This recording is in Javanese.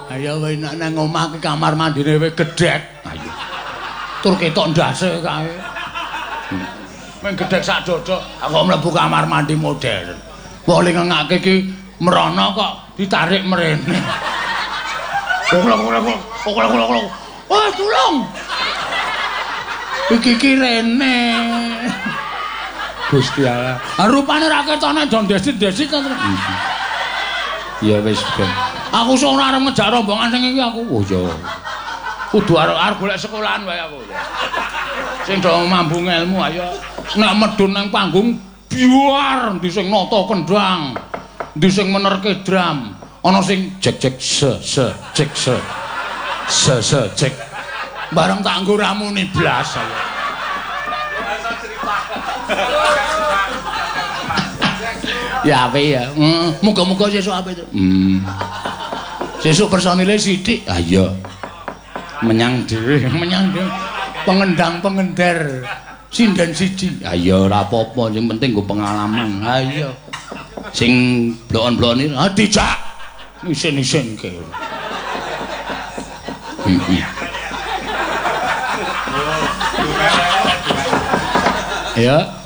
Ayo wis nang omah ki kamar mandine wis gedhek. Ayo. Tur ketok ndase kae. Men gedhek sak dodo, aku mlebu kamar mandi modern. Wong ngengake ki merono kok ditarik mrene. Kok. Oh, tulung. Iki ki rene. Gusti Allah. Rupane ra ketone don desit-desit to. Ya wis ben. Aku sok ora arep ngejar rombongan sing iki aku. Oh ya. Kudu arep golek sekolahan wae aku. Sing do mambu ngelmu ayo. Nek medun nang panggung biar ndi sing nata kendhang, ndi sing menerke drum, ana sing jek cek se cek. Bareng tak nggo ramune blas ayo. Ya ape ya. Muga-muga sesuk ape to. Sesuk personile sithik. Ah iya. Menyang dhewe. Pengendang-pengender sinden siji. Ah iya ora apa-apa, sing penting nggo pengalaman. Ah iya. Sing blon-blon iki dijak. Isin-isin ke. Ya.